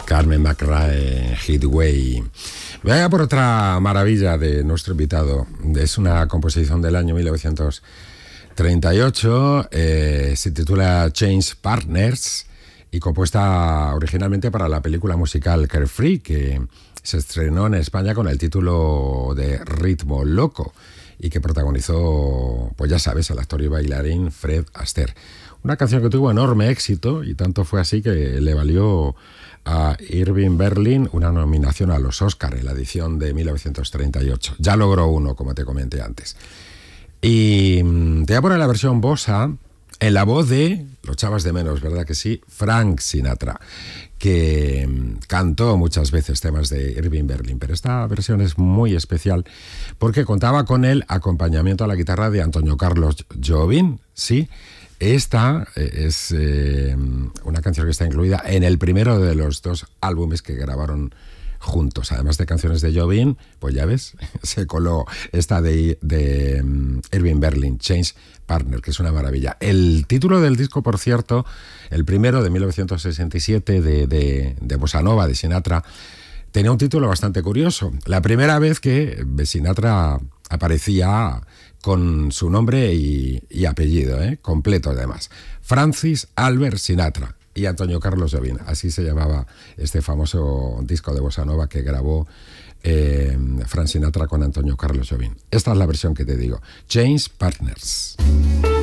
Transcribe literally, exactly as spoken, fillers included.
Carmen McRae, Heatwave. Voy a por otra maravilla de nuestro invitado. Es una composición del año mil novecientos treinta y ocho, eh, se titula Change Partners y compuesta originalmente para la película musical Carefree, que se estrenó en España con el título de Ritmo Loco y que protagonizó, pues ya sabes, el actor y bailarín Fred Astaire. Una canción que tuvo enorme éxito y tanto fue así que le valió a Irving Berlin una nominación a los Oscar en la edición de mil novecientos treinta y ocho. Ya logró uno, como te comenté antes. Y te voy a poner la versión bossa en la voz de, lo echabas de menos, ¿verdad que sí? Frank Sinatra, que cantó muchas veces temas de Irving Berlin, pero esta versión es muy especial porque contaba con el acompañamiento a la guitarra de Antonio Carlos Jobim, ¿sí? Esta es eh, una canción que está incluida en el primero de los dos álbumes que grabaron juntos. Además de canciones de Jobim, pues ya ves, se coló esta de, de um, Irving Berlin, Change Partner, que es una maravilla. El título del disco, por cierto, el primero de mil novecientos sesenta y siete de, de, de Bossa Nova, de Sinatra, tenía un título bastante curioso. La primera vez que Sinatra aparecía con su nombre y, y apellido, ¿eh? completo además. Francis Albert Sinatra y Antonio Carlos Jobim. Así se llamaba este famoso disco de Bossa Nova que grabó eh, Frank Sinatra con Antonio Carlos Jobim. Esta es la versión que te digo. Change Partners.